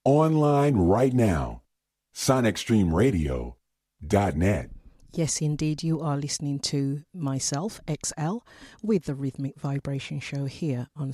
online right now. SonicStreamRadio.net. Yes, indeed, you are listening to myself, XL, with the Rhythmic Vibration Show here on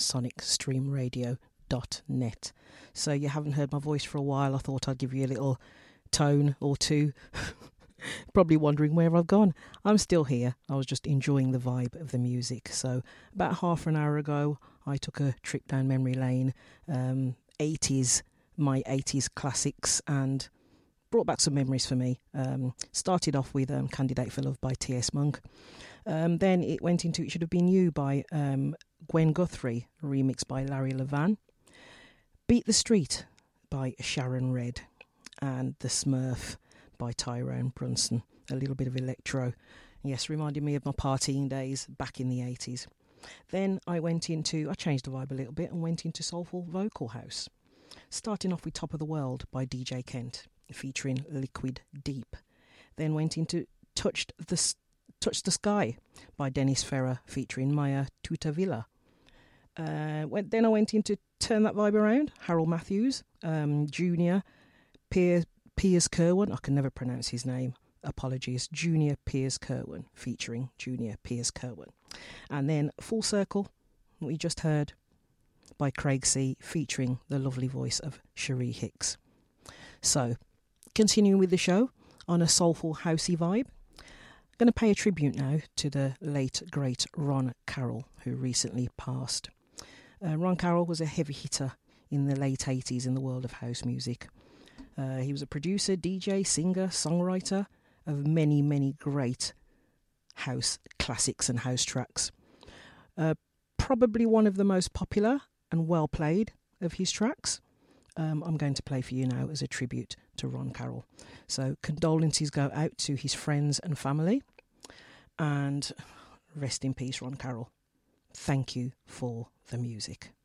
SonicStreamRadio.net. So you haven't heard my voice for a while. I thought I'd give you a little tone or two. Probably wondering where I've gone. I'm still here. I was just enjoying the vibe of the music. So about half an hour ago, I took a trip down memory lane, 80s, my 80s classics, and brought back some memories for me. Started off with Candidate for Love by T.S. Monk. Then it went into It Should Have Been You by Gwen Guthrie, remixed by Larry Levan. Beat the Street by Sharon Redd. And The Smurf by Tyrone Brunson. A little bit of electro. Yes, reminded me of my partying days back in the 80s. Then I changed the vibe a little bit and went into soulful vocal house. Starting off with Top of the World by DJ Kent, featuring Liquid Deep. Then went into Touch the Sky by Dennis Ferrer, featuring Maya Tutavilla. Then I went into Turn That Vibe Around, Harold Matthews, Junior Piers Kerwin, I can never pronounce his name, apologies, Junior Piers Kerwin, featuring Junior Piers Kerwin. And then Full Circle, what we just heard, by Craig C, featuring the lovely voice of Cherie Hicks. So, continuing with the show on a soulful housey vibe, I'm going to pay a tribute now to the late great Ron Carroll, who recently passed. Ron Carroll was a heavy hitter in the late 80s in the world of house music. He was a producer, DJ, singer, songwriter of many, many great house classics and house tracks. Probably one of the most popular and well played of his tracks. I'm going to play for you now as a tribute to Ron Carroll. So condolences go out to his friends and family, and rest in peace, Ron Carroll. Thank you for the music.